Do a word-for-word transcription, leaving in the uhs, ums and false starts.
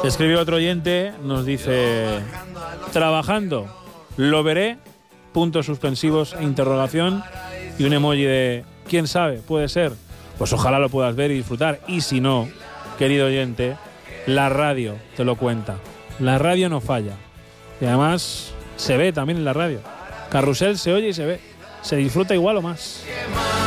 Escribe otro oyente, nos dice, trabajando, lo veré, puntos suspensivos e interrogación, y un emoji de, quién sabe, puede ser. Pues ojalá lo puedas ver y disfrutar, y si no, querido oyente, la radio te lo cuenta. La radio no falla, y además se ve también en la radio. Carrusel se oye y se ve, se disfruta igual o más.